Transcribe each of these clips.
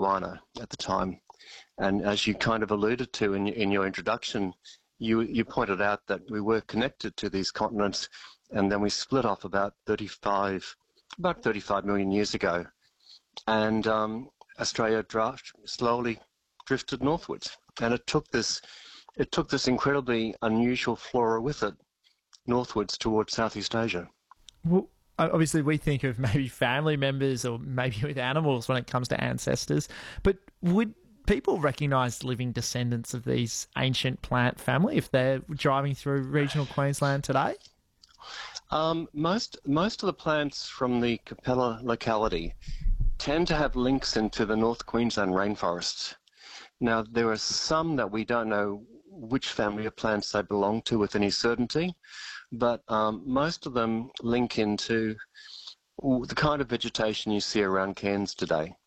Gondwana at the time. And as you kind of alluded to in your introduction, you pointed out that we were connected to these continents, and then we split off about 35 million years ago. And Australia slowly drifted northwards, and it took this incredibly unusual flora with it northwards towards Southeast Asia. Well, obviously we think of maybe family members or maybe with animals when it comes to ancestors, but would people recognise living descendants of these ancient plant family if they're driving through regional Queensland today? Most of the plants from the Capella locality tend to have links into the North Queensland rainforests. Now, there are some that we don't know which family of plants they belong to with any certainty, but most of them link into the kind of vegetation you see around Cairns today.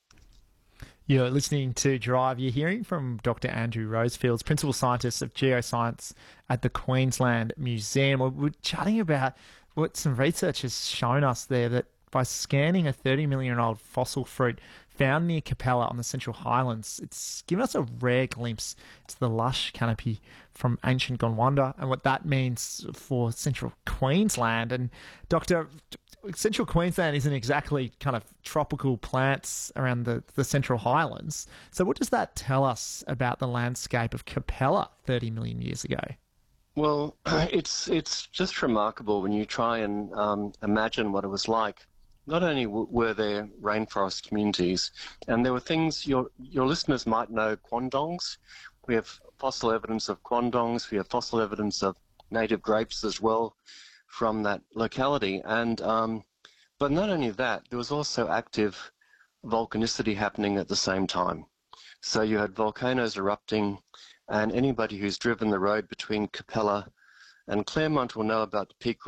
You're listening to Drive. You're hearing from Dr. Andrew Rosefields, Principal Scientist of Geoscience at the Queensland Museum. We're chatting about what some research has shown us there, that by scanning a 30-million-year-old fossil fruit found near Capella on the Central Highlands, it's given us a rare glimpse into the lush canopy from ancient Gondwana and what that means for central Queensland. And Doctor, Central Queensland isn't exactly kind of tropical plants around the Central Highlands. So what does that tell us about the landscape of Capella 30 million years ago? Well, it's just remarkable when you try and imagine what it was like. Not only were there rainforest communities, and there were things your listeners might know, quandongs. We have fossil evidence of quandongs. We have fossil evidence of native grapes as well from that locality. And but not only that, there was also active volcanicity happening at the same time. So you had volcanoes erupting, and anybody who's driven the road between Capella and Claremont will know about the Peak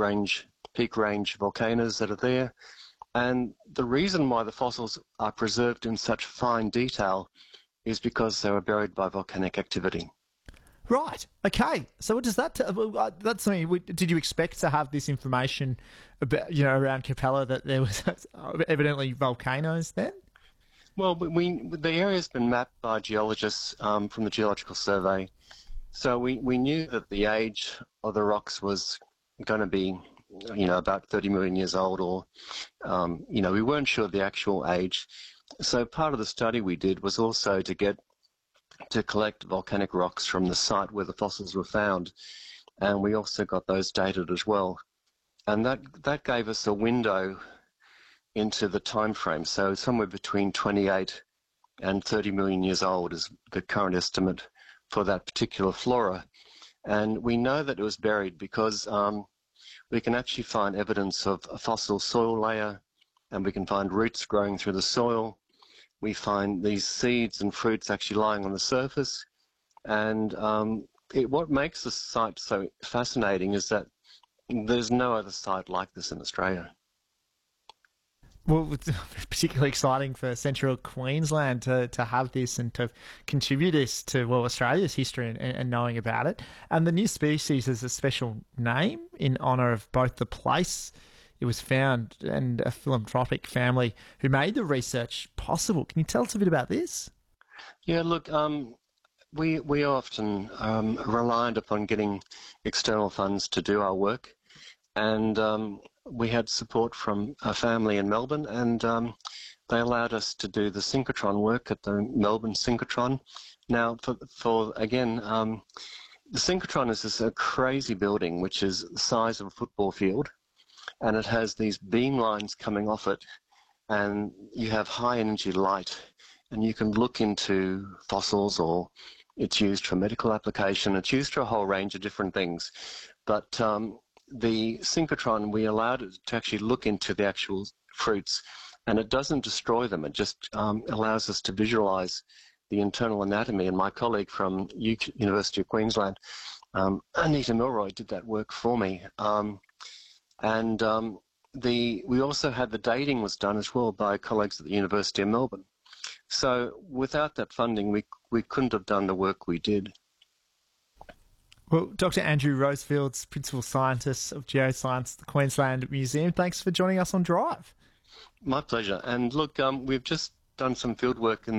Range volcanoes that are there. And the reason why the fossils are preserved in such fine detail is because they were buried by volcanic activity. Right. Okay. So what does that that's something. Did you expect to have this information about, around Capella, that there was evidently volcanoes then? Well, the area's been mapped by geologists from the Geological Survey. So we knew that the age of the rocks was going to be about 30 million years old, or, we weren't sure of the actual age. So part of the study we did was also to collect volcanic rocks from the site where the fossils were found, and we also got those dated as well. And that gave us a window into the time frame. So somewhere between 28 and 30 million years old is the current estimate for that particular flora. And we know that it was buried because we can actually find evidence of a fossil soil layer, and we can find roots growing through the soil. We find these seeds and fruits actually lying on the surface. And what makes the site so fascinating is that there's no other site like this in Australia. Well, it's particularly exciting for central Queensland to have this and to contribute this to, Australia's history and knowing about it. And the new species has a special name in honour of both the place it was found and a philanthropic family who made the research possible. Can you tell us a bit about this? Yeah, look, we are often reliant upon getting external funds to do our work. And we had support from a family in Melbourne, and they allowed us to do the synchrotron work at the Melbourne Synchrotron. Now, for again, the synchrotron is a crazy building which is the size of a football field, and it has these beam lines coming off it, and you have high energy light, and you can look into fossils, or it's used for medical application. It's used for a whole range of different things, but the synchrotron, we allowed it to actually look into the actual fruits, and it doesn't destroy them. It just allows us to visualize the internal anatomy. And my colleague from University of Queensland, Anita Milroy, did that work for me. We also had the dating was done as well by colleagues at the University of Melbourne. So without that funding, we couldn't have done the work we did. Well, Dr. Andrew Rosefields, Principal Scientist of Geoscience at the Queensland Museum, thanks for joining us on Drive. My pleasure. And look, we've just done some field work in